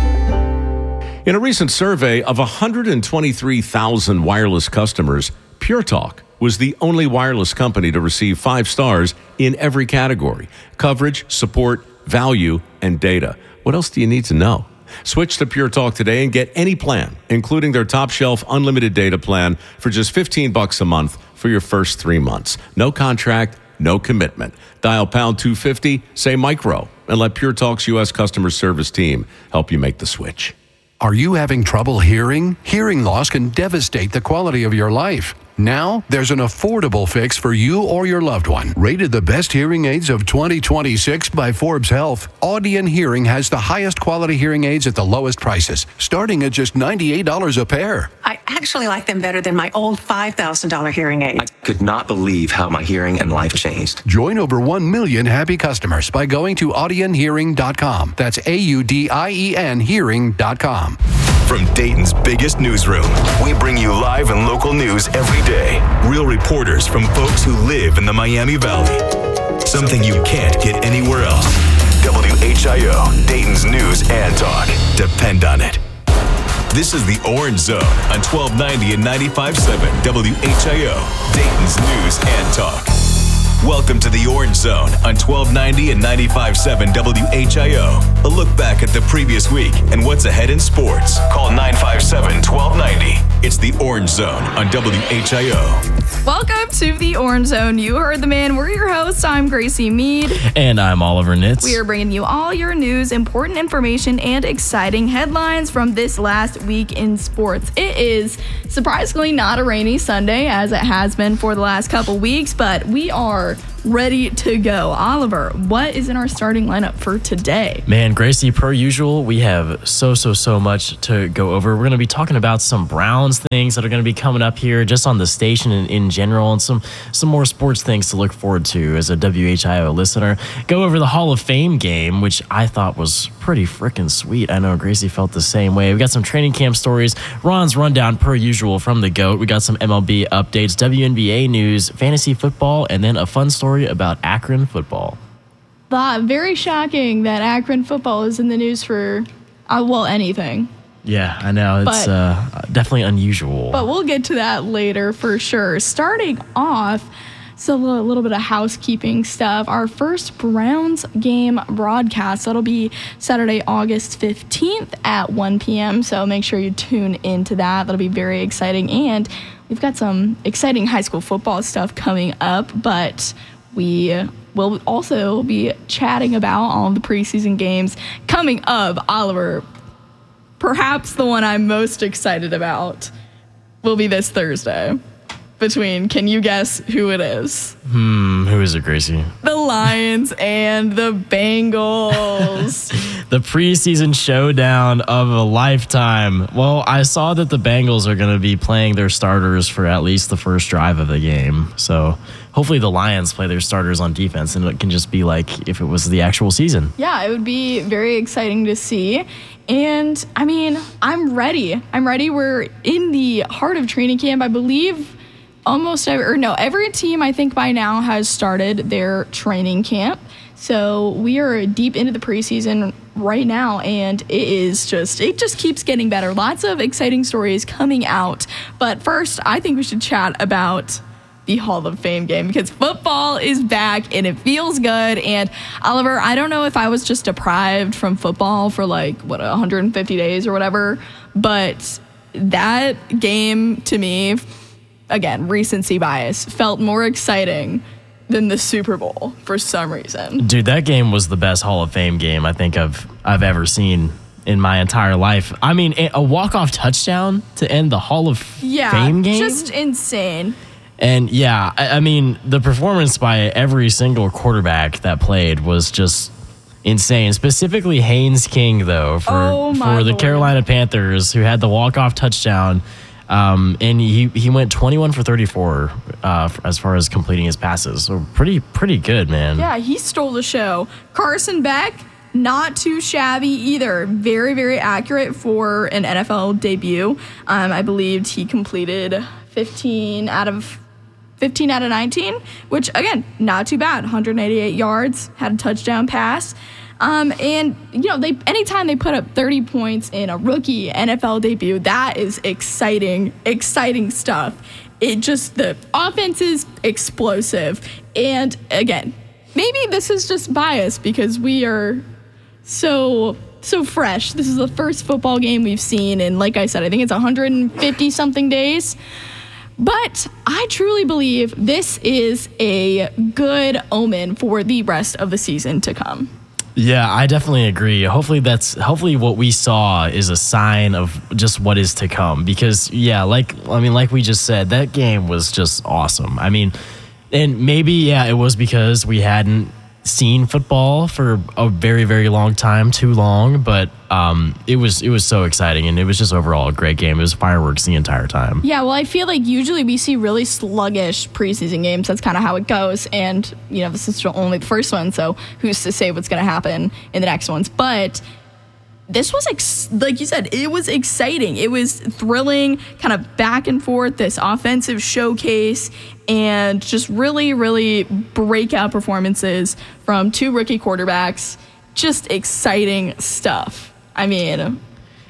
In a recent survey of one hundred twenty-three thousand wireless customers, Pure Talk was the only wireless company to receive five stars in every category: coverage, support, value, and data. What else do you need to know? Switch to Pure Talk today and get any plan, including their top shelf unlimited data plan, for just fifteen bucks a month for your first three months. No contract, no commitment. Dial pound two fifty, say micro, and let Pure Talk's U S customer service team help you make the switch. Are you having trouble hearing? Hearing loss can devastate the quality of your life. Now, there's an affordable fix for you or your loved one. Rated the best hearing aids of twenty twenty-six by Forbes Health, Audion Hearing has the highest quality hearing aids at the lowest prices, starting at just ninety-eight dollars a pair. I actually like them better than my old five thousand dollars hearing aid. I could not believe how my hearing and life changed. Join over one million happy customers by going to audion hearing dot com. That's A U D I E N hearing dot com. From Dayton's biggest newsroom, we bring you live and local news every day. Real reporters from folks who live in the Miami Valley. Something you can't get anywhere else. W H I O, Dayton's News and Talk. Depend on it. This is the Orange Zone on twelve ninety and ninety-five point seven W H I O, Dayton's News and Talk. Welcome to the Orange Zone on twelve ninety and ninety-five point seven W H I O. A look back at the previous week and what's ahead in sports. Call nine five seven, twelve ninety. It's the Orange Zone on W H I O. Welcome to the Orange Zone. You heard the man. We're your hosts. I'm Gracie Mead. And I'm Oliver Nitz. We are bringing you all your news, important information, and exciting headlines from this last week in sports. It is surprisingly not a rainy Sunday as it has been for the last couple weeks, but we are ready to go. Oliver, what is in our starting lineup for today? Man, Gracie, per usual, we have so, so, so much to go over. We're going to be talking about some Browns things that are going to be coming up here just on the station in, in general, and some, some more sports things to look forward to as a W H I O listener. Go over the Hall of Fame game, which I thought was pretty freaking sweet. I know Gracie felt the same way. We got some training camp stories, Ron's rundown per usual from the GOAT. We got some M L B updates, W N B A news, fantasy football, and then a fun story about Akron football. Uh, very shocking that Akron football is in the news for, uh, well, anything. Yeah, I know. It's But- uh, definitely unusual. But we'll get to that later for sure. Starting off, so a little, little bit of housekeeping stuff. Our first Browns game broadcast, that'll be Saturday, August fifteenth at one p.m. So make sure you tune into that. That'll be very exciting. And we've got some exciting high school football stuff coming up, but we will also be chatting about all of the preseason games coming up. Oliver, perhaps the one I'm most excited about will be this Thursday between, can you guess who it is? Hmm, who is it, Gracie? The Lions and the Bengals. The preseason showdown of a lifetime. Well, I saw that the Bengals are going to be playing their starters for at least the first drive of the game. So hopefully the Lions play their starters on defense, and it can just be like if it was the actual season. Yeah, it would be very exciting to see. And, I mean, I'm ready. I'm ready. We're in the heart of training camp. I believe almost every, or no, every team I think by now has started their training camp. So we are deep into the preseason right now, and it is just, it just keeps getting better. Lots of exciting stories coming out. But first, I think we should chat about the Hall of Fame game because football is back and it feels good. And Oliver, I don't know if I was just deprived from football for like, what, one hundred fifty days or whatever, but that game to me, again, recency bias, felt more exciting than the Super Bowl for some reason. Dude, that game was the best Hall of Fame game I think I've I've ever seen in my entire life. I mean, a walk-off touchdown to end the Hall of Yeah, Fame game? just insane. And yeah, I, I mean, the performance by every single quarterback that played was just insane. Specifically Haynes King, though, for, Oh, my for the Lord. Carolina Panthers, who had the walk-off touchdown. Um, and he, he went twenty-one for thirty-four uh, as far as completing his passes. So pretty pretty good, man. Yeah, he stole the show. Carson Beck, not too shabby either. Very, very accurate for an N F L debut. Um, I believed he completed fifteen out of fifteen out of nineteen, which again, not too bad. one hundred eighty-eight yards, had a touchdown pass. Um, and you know, they anytime they put up thirty points in a rookie N F L debut, that is exciting, exciting stuff. It just, the offense is explosive. And again, maybe this is just bias because we are so so fresh. This is the first football game we've seen in, like I said, I think it's one hundred fifty something days. But I truly believe this is a good omen for the rest of the season to come. Yeah, I definitely agree. Hopefully that's hopefully what we saw is a sign of just what is to come because yeah, like I mean like we just said, that game was just awesome. I mean, and maybe yeah, it was because we hadn't seen football for a very very long time, too long, but um it was it was so exciting and it was just overall a great game. It was fireworks the entire time. Yeah, well, I feel like usually we see really sluggish preseason games. That's kind of how it goes. And, you know, this is only the first one, so who's to say what's going to happen in the next ones? But this was, ex- like you said, it was exciting. It was thrilling, kind of back and forth, this offensive showcase, and just really, really breakout performances from two rookie quarterbacks. Just exciting stuff. I mean,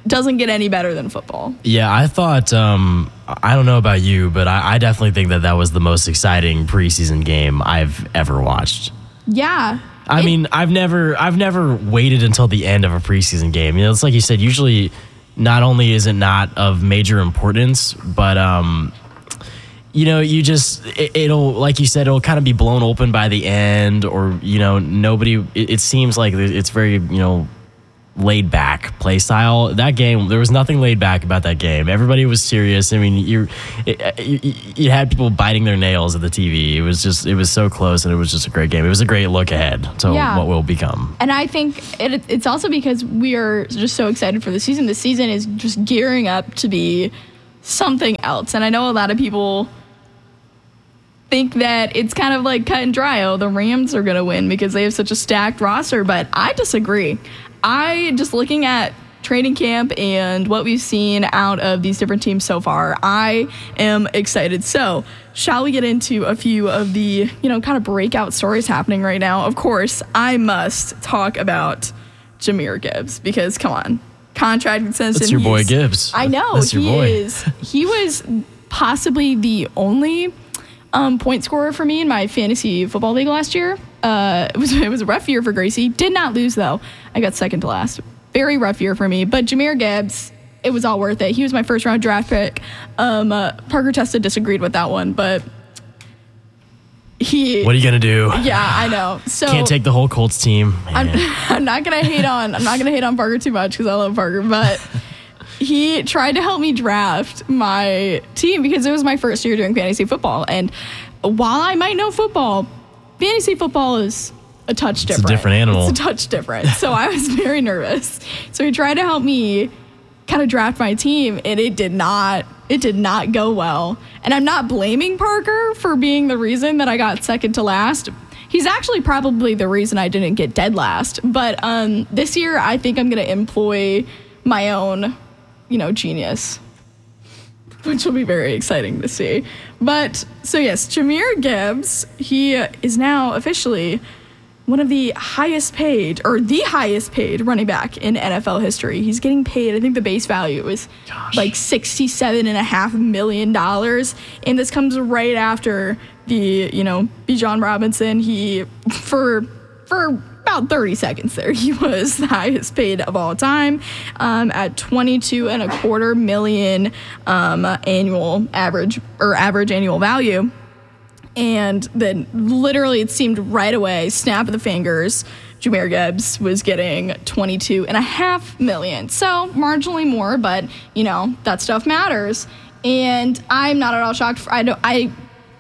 doesn't get any better than football. Yeah, I thought, um, I don't know about you, but I, I definitely think that that was the most exciting preseason game I've ever watched. Yeah. I it, mean, I've never I've never waited until the end of a preseason game. You know, it's like you said, usually not only is it not of major importance, but, um, you know, you just, it, it'll, like you said, it'll kind of be blown open by the end, or, you know, nobody, it, it seems like it's very, you know, laid back play style. That game, there was nothing laid back about that game. Everybody was serious. I mean, you you, you had people biting their nails at the T V. It was just, it was so close, and it was just a great game. It was a great look ahead to yeah. what will become. And I think it, it's also because we are just so excited for the season. The season is just gearing up to be something else. And I know a lot of people think that it's kind of like cut and dry. Oh, the Rams are going to win because they have such a stacked roster, but I disagree. I, just looking at training camp and what we've seen out of these different teams so far, I am excited. So, shall we get into a few of the, you know, kind of breakout stories happening right now? Of course, I must talk about Jahmyr Gibbs because, come on, contract extension. That's your boy Gibbs. I know. That's your he boy. is. He was possibly the only um, point scorer for me in my fantasy football league last year. Uh, it was it was a rough year for Gracie. Did not lose, though. I got second to last. Very rough year for me. But Jahmyr Gibbs, it was all worth it. He was my first round draft pick. Um, uh, Parker Testa disagreed with that one, but he. What are you gonna do? Yeah, I know. So can't take the whole Colts team. I'm, I'm not gonna hate on. I'm not gonna hate on Parker too much because I love Parker, but. He tried to help me draft my team because it was my first year doing fantasy football. And while I might know football, fantasy football is a touch different. It's a different animal. It's a touch different. So I was very nervous. So he tried to help me kind of draft my team, and it did not it did not go well. And I'm not blaming Parker for being the reason that I got second to last. He's actually probably the reason I didn't get dead last. But um, this year, I think I'm going to employ my own, you know, genius, which will be very exciting to see. But, so yes, Jahmyr Gibbs, he is now officially one of the highest paid, or the highest paid running back in N F L history. He's getting paid, I think the base value is Gosh. like sixty-seven and a half million dollars. And this comes right after the, you know, Bijan Robinson. He, for, for, about thirty seconds there, he was the highest paid of all time um, at twenty-two and a quarter million um, annual average or average annual value. And then literally it seemed right away, snap of the fingers, Jahmyr Gibbs was getting twenty-two and a half million. So marginally more, but you know, that stuff matters. And I'm not at all shocked. For, I don't, I,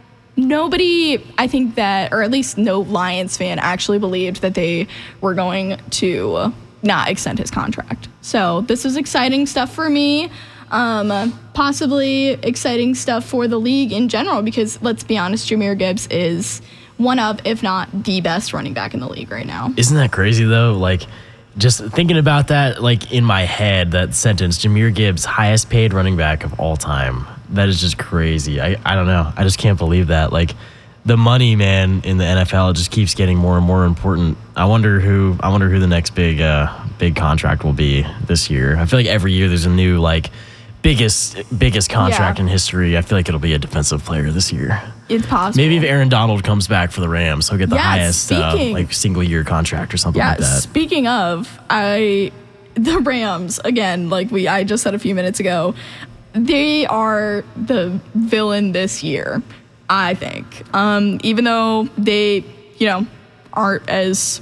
Nobody, I think that, or at least no Lions fan actually believed that they were going to not extend his contract. So this is exciting stuff for me. Um, possibly exciting stuff for the league in general, because let's be honest, Jahmyr Gibbs is one of, if not the best running back in the league right now. Isn't that crazy though? Like, just thinking about that, like in my head, that sentence, Jahmyr Gibbs, highest paid running back of all time. That is just crazy. I, I don't know. I just can't believe that. Like, the money, man, in the N F L just keeps getting more and more important. I wonder who I wonder who the next big uh, big contract will be this year. I feel like every year there's a new, like, biggest biggest contract Yeah. in history. I feel like it'll be a defensive player this year. It's possible. Maybe if Aaron Donald comes back for the Rams, he'll get the Yeah, highest uh, speaking- like single year contract or something Yeah, like that. speaking of, I the Rams, again, like we I just said a few minutes ago, they are the villain this year, I think. Um, even though they, you know, aren't as,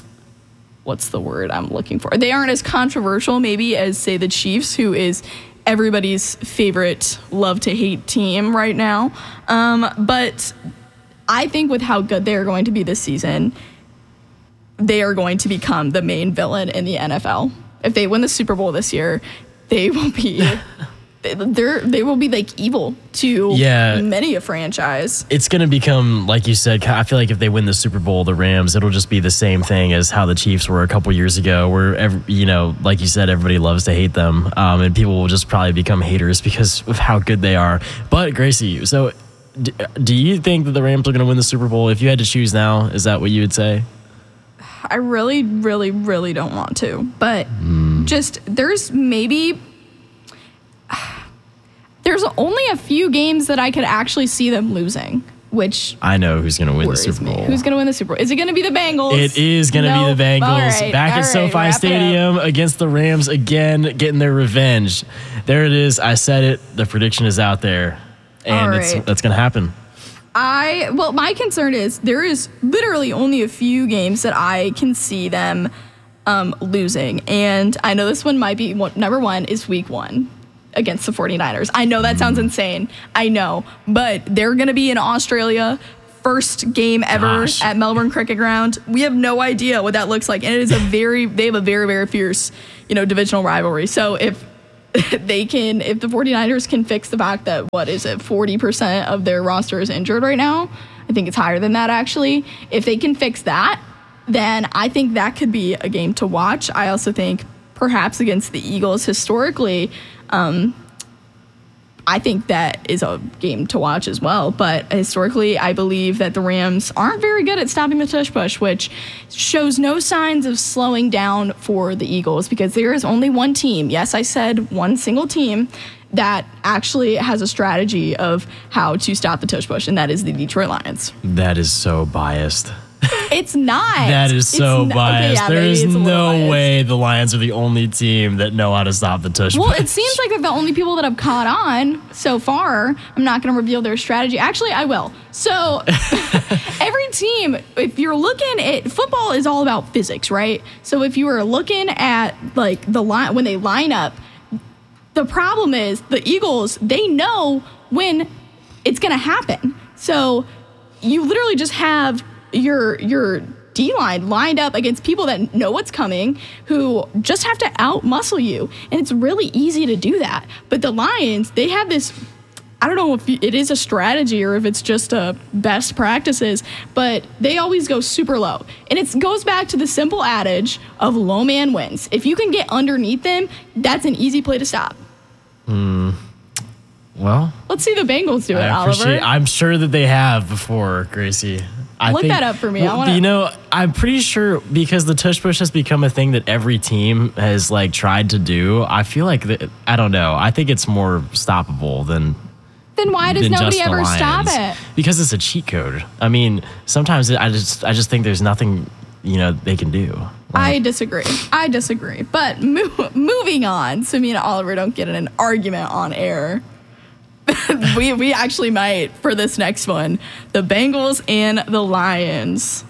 what's the word I'm looking for? They aren't as controversial maybe as, say, the Chiefs, who is everybody's favorite love to hate team right now. Um, but I think with how good they're going to be this season, they are going to become the main villain in the N F L. If they win the Super Bowl this year, they will be they're they will be like evil to Yeah. many a franchise. It's going to become, like you said, I feel like if they win the Super Bowl, the Rams, it'll just be the same thing as how the Chiefs were a couple years ago, where, every, you know, like you said, everybody loves to hate them. Um, and people will just probably become haters because of how good they are. But, Gracie, so d- do you think that the Rams are going to win the Super Bowl? If you had to choose now, is that what you would say? I really, really, really don't want to, but Mm. Mm. Just there's maybe there's only a few games that I could actually see them losing. Which I know who's going to win the Super Bowl. Me. Who's going to win the Super Bowl? Is it going to be the Bengals? It is going to nope. be the Bengals. Right. Back All at SoFi right. Stadium against the Rams again, getting their revenge. There it is. I said it. The prediction is out there. And All it's right. that's going to happen. I well, my concern is there is literally only a few games that I can see them um, losing. And I know this one might be one, number one is week one. Against the 49ers. I know that sounds insane. I know. But they're going to be in Australia. First game ever Gosh. at Melbourne Cricket Ground. We have no idea what that looks like. And it is a very, they have a very, very fierce, you know, divisional rivalry. So if they can, if the 49ers can fix the fact that, what is it, forty percent of their roster is injured right now. I think it's higher than that, actually. If they can fix that, then I think that could be a game to watch. I also think perhaps against the Eagles historically, Um, I think that is a game to watch as well. But historically, I believe that the Rams aren't very good at stopping the tush push, which shows no signs of slowing down for the Eagles because there is only one team. Yes, I said one single team that actually has a strategy of how to stop the tush push, and that is the Detroit Lions. That is so biased. It's not. That is so It's not- biased. okay, yeah, there maybe is it's a little no biased. way the Lions are the only team that know how to stop the tush Well, push. it seems like they're the only people that have caught on so far. I'm not going to reveal their strategy. Actually, I will. So every team, if you're looking at football, is all about physics, right? So if you were looking at like the line when they line up, the problem is the Eagles. They know when it's going to happen. So you literally just have your your D-line lined up against people that know what's coming, who just have to out-muscle you. And it's really easy to do that. But the Lions, they have this, I don't know if it is a strategy or if it's just a best practices, but they always go super low. And it goes back to the simple adage of low man wins. If you can get underneath them, that's an easy play to stop. Hmm. Well, let's see the Bengals do it, I Oliver. appreciate- I'm sure that they have before, Gracie. I Look think, that up for me. I well, wanna- You know, I'm pretty sure because the tush push has become a thing that every team has like tried to do. I feel like that, I don't know. I think it's more stoppable than Then why does than nobody just the ever stop Lions. it? Because it's a cheat code. I mean, sometimes I just I just think there's nothing you know they can do. I disagree. I disagree. But mo- moving on, so me and Oliver don't get in an argument on air. we we actually might for this next one. The Bengals and the Lions.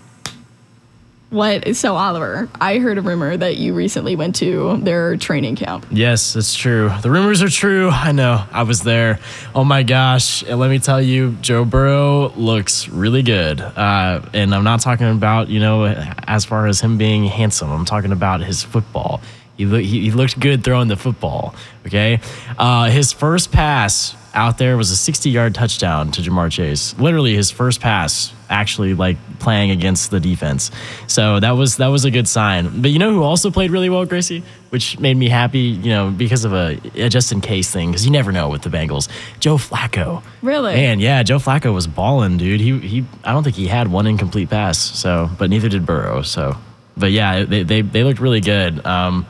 What? So Oliver, I heard a rumor that you recently went to their training camp. Yes, it's true. The rumors are true. I know. I was there. Oh my gosh. And let me tell you, Joe Burrow looks really good. Uh, and I'm not talking about, you know, as far as him being handsome. I'm talking about his football. He, lo- he, he looked good throwing the football. Okay. Uh, his first pass out there was a sixty-yard touchdown to Jamar Chase. Literally his first pass actually like playing against the defense. So that was that was a good sign. But you know who also played really well, Gracie? Which made me happy, you know, because of a, a just in case thing, because you never know with the Bengals. Joe Flacco. Really? Man, yeah, Joe Flacco was balling, dude. He he I don't think he had one incomplete pass, so but neither did Burrow. So but yeah, they they, they looked really good. Um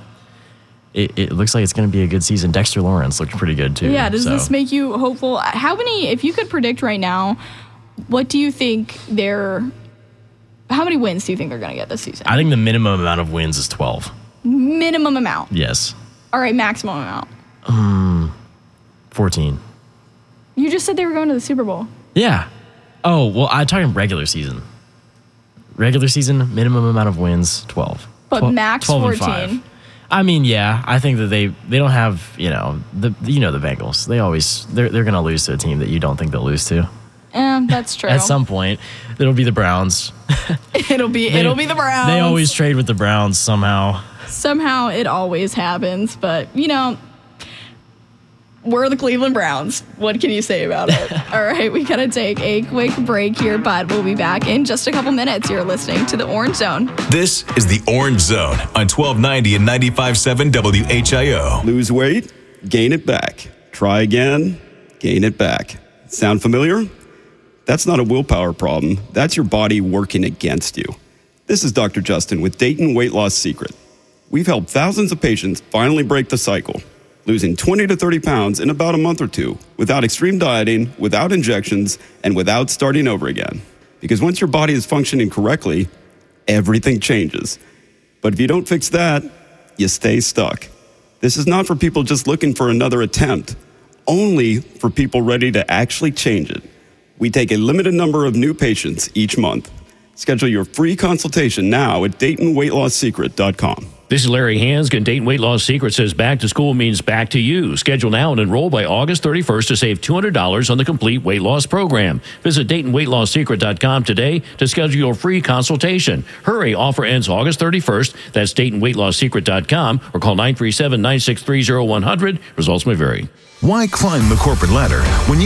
It, it looks like it's going to be a good season. Dexter Lawrence looked pretty good too. Yeah, does so. this make you hopeful? How many, if you could predict right now, what do you think they're, how many wins do you think they're going to get this season? I think the minimum amount of wins is twelve. Minimum amount. Yes. All right, maximum amount. Um, fourteen. You just said they were going to the Super Bowl. Yeah. Oh, well, I'm talking regular season. Regular season, minimum amount of wins, twelve. But Twel- max twelve and fourteen. five. I mean, yeah, I think that they, they don't have, you know, the you know the Bengals. They always, they're, they're going to lose to a team that you don't think they'll lose to. Eh, that's true. At some point, it'll be the Browns. it'll be They- it'll be the Browns. They always trade with the Browns somehow. Somehow it always happens, but you know, we're the Cleveland Browns. What can you say about it? All right, we gotta take a quick break here, but we'll be back in just a couple minutes. You're listening to the Orange Zone. This is the Orange Zone on twelve ninety and ninety-five point seven W H I O. Lose weight, gain it back. Try again, gain it back. Sound familiar? That's not a willpower problem. That's your body working against you. This is Doctor Justin with Dayton Weight Loss Secret. we've helped thousands of patients finally break the cycle, losing twenty to thirty pounds in about a month or two, without extreme dieting, without injections, and without starting over again. Because once your body is functioning correctly, everything changes. But if you don't fix that, you stay stuck. This is not for people just looking for another attempt, only for people ready to actually change it. We take a limited number of new patients each month. Schedule your free consultation now at Dayton Weight Loss Secret dot com. This is Larry Hansgen. Dayton Weight Loss Secret says back to school means back to you. Schedule now and enroll by August thirty-first to save two hundred dollars on the complete weight loss program. Visit Dayton Weight Loss Secret dot com today to schedule your free consultation. Hurry, offer ends August thirty-first. That's Dayton Weight Loss Secret dot com or call nine three seven, nine six three, zero one hundred. Results may vary. Why climb the corporate ladder when you